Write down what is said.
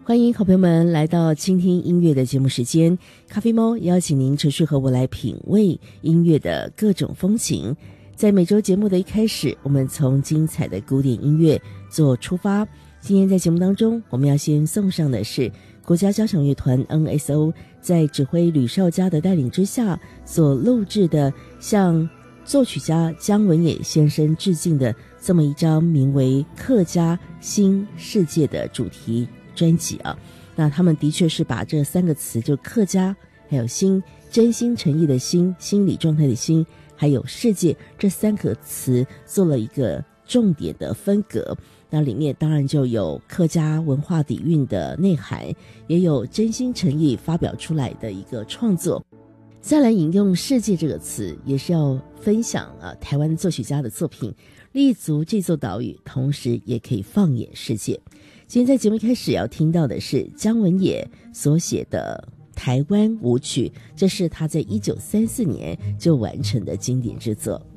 欢迎好朋友们来到倾听音乐的节目时间，咖啡猫邀请您持续和我来品味音乐的各种风情。在每周节目的一开始，我们从精彩的古典音乐做出发。今天在节目当中，我们要先送上的是国家交响乐团 NSO 在指挥吕绍嘉的带领之下所录制的向作曲家姜文也先生致敬的这么一张名为《客家新世界》的主题专辑啊。那他们的确是把这三个词，就客家还有新，真心诚意的心，心理状态的心，还有世界，这三个词做了一个重点的分隔。那里面当然就有客家文化底蕴的内涵，也有真心诚意发表出来的一个创作。再来引用世界这个词，也是要分享台湾作曲家的作品立足这座岛屿，同时也可以放眼世界。今天在节目开始要听到的是姜文也所写的台湾舞曲，这是他在1934年就完成的经典之作。